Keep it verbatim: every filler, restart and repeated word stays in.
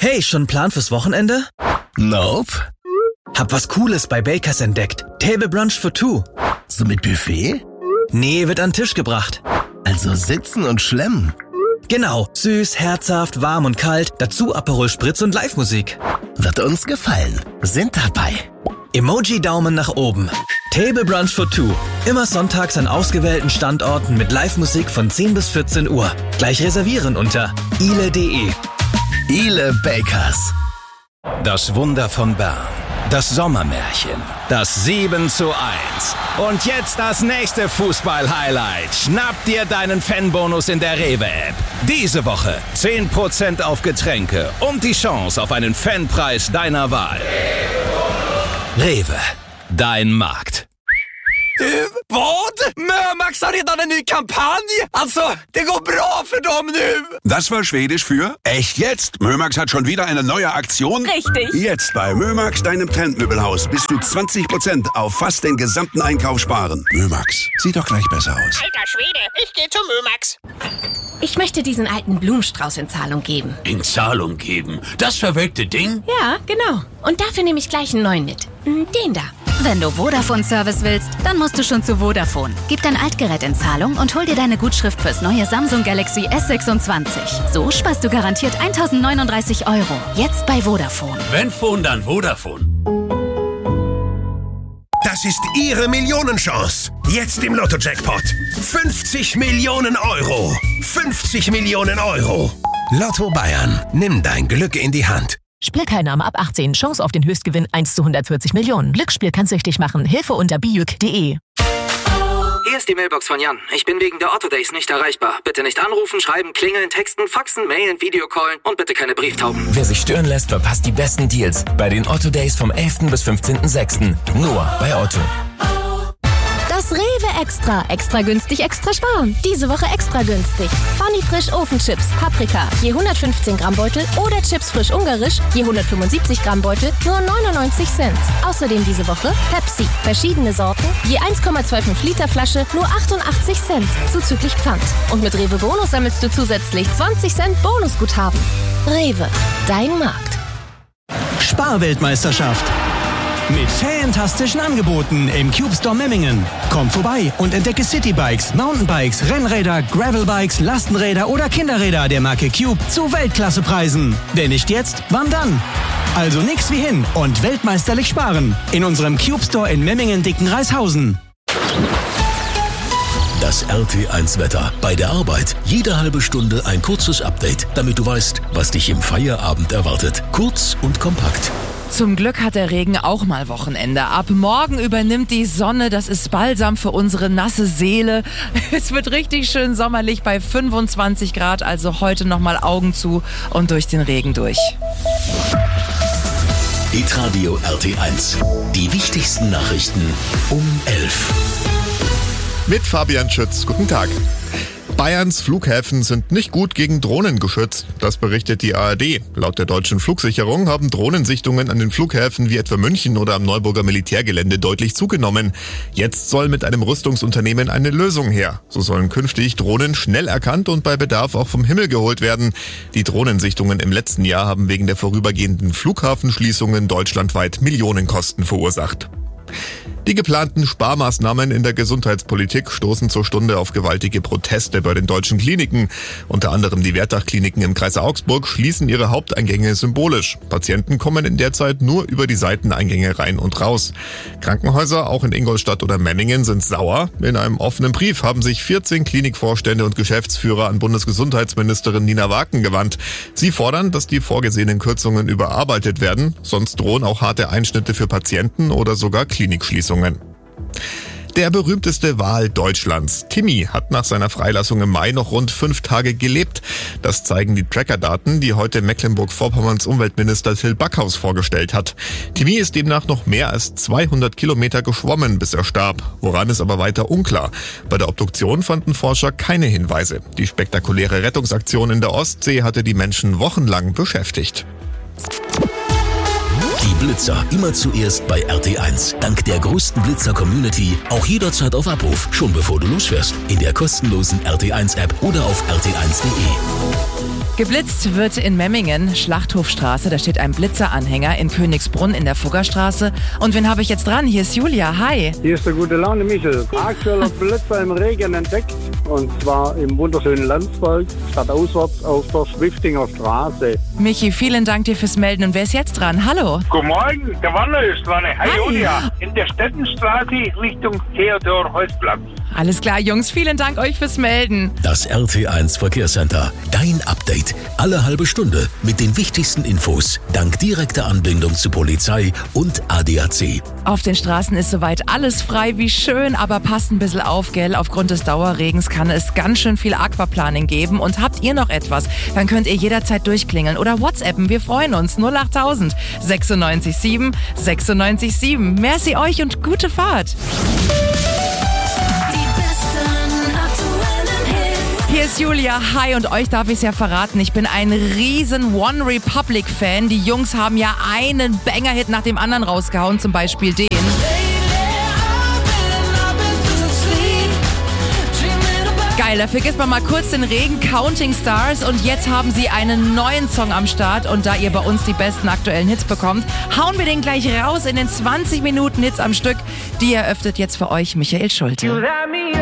Hey, schon einen Plan fürs Wochenende? Nope. Hab was Cooles bei Bakers entdeckt. Table Brunch for two. So mit Buffet? Nee, wird an den Tisch gebracht. Also sitzen und schlemmen. Genau, süß, herzhaft, warm und kalt, dazu Aperol Spritz und Live-Musik. Wird uns gefallen. Sind dabei. Emoji-Daumen nach oben. Table Brunch for two. Immer sonntags an ausgewählten Standorten mit Live-Musik von zehn bis vierzehn Uhr. Gleich reservieren unter ile punkt de. Ile Bakers. Das Wunder von Bern. Das Sommermärchen. Das sieben zu eins. Und jetzt das nächste Fußball-Highlight. Schnapp dir deinen Fanbonus in der Rewe-App. Diese Woche zehn Prozent auf Getränke und die Chance auf einen Fanpreis deiner Wahl. Rewe. Dein Markt. Du, vad? Mömax har redan en ny kampanj! Alltså, det går bra för dem nu! Das war Schwedisch für echt jetzt. Mömax hat schon wieder eine neue Aktion. Richtig. Jetzt bei Mömax, deinem Trendmöbelhaus, bist du zwanzig Prozent auf fast den gesamten Einkauf sparen. Mömax, sieht doch gleich besser aus. Alter Schwede, ich gehe zu Mömax. Ich möchte diesen alten Blumenstrauß in Zahlung geben. In Zahlung geben? Das verwelkte Ding? Ja, genau. Und dafür nehme ich gleich einen neuen mit. Den da. Wenn du Vodafone-Service willst, dann musst du schon zu Vodafone. Gib dein Altgerät in Zahlung und hol dir deine Gutschrift fürs neue Samsung Galaxy S sechsundzwanzig. So sparst du garantiert eintausendneununddreißig Euro. Jetzt bei Vodafone. Wenn Phone, dann Vodafone. Das ist Ihre Millionenchance. Jetzt im Lotto-Jackpot. fünfzig Millionen Euro. fünfzig Millionen Euro. Lotto Bayern. Nimm dein Glück in die Hand. Spielteilnahme ab achtzehn. Chance auf den Höchstgewinn eins zu hundertvierzig Millionen. Glücksspiel kann süchtig machen. Hilfe unter bijuk punkt de. Hier ist die Mailbox von Jan. Ich bin wegen der Otto Days nicht erreichbar. Bitte nicht anrufen, schreiben, klingeln, texten, faxen, mailen, Videocallen und bitte keine Brieftauben. Wer sich stören lässt, verpasst die besten Deals bei den Otto Days vom elften bis fünfzehnten sechsten Nur bei Otto. Das Rewe Extra. Extra günstig, extra sparen. Diese Woche extra günstig. Funny Frisch Ofenchips, Paprika, je hundertfünfzehn Gramm Beutel oder Chips frisch ungarisch, je hundertfünfundsiebzig Gramm Beutel, nur neunundneunzig Cent. Außerdem diese Woche Pepsi, verschiedene Sorten, je eins Komma fünfundzwanzig Liter Flasche, nur achtundachtzig Cent, zuzüglich Pfand. Und mit Rewe Bonus sammelst du zusätzlich zwanzig Cent Bonusguthaben. Rewe, dein Markt. Sparweltmeisterschaft. Mit fantastischen Angeboten im Cube Store Memmingen. Komm vorbei und entdecke Citybikes, Mountainbikes, Rennräder, Gravelbikes, Lastenräder oder Kinderräder der Marke Cube zu Weltklassepreisen. Wenn nicht jetzt, wann dann? Also nix wie hin und weltmeisterlich sparen. In unserem Cube Store in Memmingen-Dickenreishausen. Das R T eins Wetter. Bei der Arbeit jede halbe Stunde ein kurzes Update, damit du weißt, was dich im Feierabend erwartet. Kurz und kompakt. Zum Glück hat der Regen auch mal Wochenende. Ab morgen übernimmt die Sonne. Das ist Balsam für unsere nasse Seele. Es wird richtig schön sommerlich bei fünfundzwanzig Grad. Also heute nochmal Augen zu und durch den Regen durch. Hitradio R T eins. Die wichtigsten Nachrichten um elf. Mit Fabian Schütz. Guten Tag. Bayerns Flughäfen sind nicht gut gegen Drohnen geschützt. Das berichtet die A R D. Laut der deutschen Flugsicherung haben Drohnensichtungen an den Flughäfen wie etwa München oder am Neuburger Militärgelände deutlich zugenommen. Jetzt soll mit einem Rüstungsunternehmen eine Lösung her. So sollen künftig Drohnen schnell erkannt und bei Bedarf auch vom Himmel geholt werden. Die Drohnensichtungen im letzten Jahr haben wegen der vorübergehenden Flughafenschließungen deutschlandweit Millionenkosten verursacht. Die geplanten Sparmaßnahmen in der Gesundheitspolitik stoßen zur Stunde auf gewaltige Proteste bei den deutschen Kliniken. Unter anderem die Wertach-Kliniken im Kreis Augsburg schließen ihre Haupteingänge symbolisch. Patienten kommen in der Zeit nur über die Seiteneingänge rein und raus. Krankenhäuser, auch in Ingolstadt oder Memmingen, sind sauer. In einem offenen Brief haben sich vierzehn Klinikvorstände und Geschäftsführer an Bundesgesundheitsministerin Nina Waken gewandt. Sie fordern, dass die vorgesehenen Kürzungen überarbeitet werden, sonst drohen auch harte Einschnitte für Patienten oder sogar Klinikschließungen. Der berühmteste Wal Deutschlands, Timmy, hat nach seiner Freilassung im Mai noch rund fünf Tage gelebt. Das zeigen die Tracker-Daten, die heute Mecklenburg-Vorpommerns Umweltminister Till Backhaus vorgestellt hat. Timmy ist demnach noch mehr als zweihundert Kilometer geschwommen, bis er starb. Woran ist aber weiter unklar. Bei der Obduktion fanden Forscher keine Hinweise. Die spektakuläre Rettungsaktion in der Ostsee hatte die Menschen wochenlang beschäftigt. Die Blitzer immer zuerst bei R T eins. Dank der größten Blitzer-Community auch jederzeit auf Abruf, schon bevor du losfährst. In der kostenlosen R T eins App oder auf r t eins punkt de. Geblitzt wird in Memmingen, Schlachthofstraße, da steht ein Blitzeranhänger in Königsbrunn in der Fuggerstraße. Und wen habe ich jetzt dran? Hier ist Julia, hi. Hier ist der gute Laune Michel. Aktueller Blitzer im Regen entdeckt und zwar im wunderschönen Landsberg, stadtauswärts auf der Schwiftinger Straße. Michi, vielen Dank dir fürs Melden. Und wer ist jetzt dran? Hallo. Guten Morgen, der Wanner ist dran. Hi, hi. Julia. In der Stettenstraße Richtung Theodor-Heuss-Platz. Alles klar, Jungs, vielen Dank euch fürs Melden. Das R T eins Verkehrscenter. Dein Update. Alle halbe Stunde mit den wichtigsten Infos. Dank direkter Anbindung zu Polizei und A D A C. Auf den Straßen ist soweit alles frei, wie schön, aber passt ein bisschen auf, gell? Aufgrund des Dauerregens kann es ganz schön viel Aquaplaning geben. Und habt ihr noch etwas, dann könnt ihr jederzeit durchklingeln oder WhatsAppen. Wir freuen uns. null achttausend sechsundneunzig sieben sechsundneunzig sieben. Merci euch und gute Fahrt. Hier ist Julia, hi, und euch darf ich es ja verraten, ich bin ein riesen One Republic Fan. Die Jungs haben ja einen Banger-Hit nach dem anderen rausgehauen, zum Beispiel den. Geil, da vergisst man mal kurz den Regen, Counting Stars, und jetzt haben sie einen neuen Song am Start, und da ihr bei uns die besten aktuellen Hits bekommt, hauen wir den gleich raus in den zwanzig Minuten Hits am Stück. Die eröffnet jetzt für euch Michael Schulte.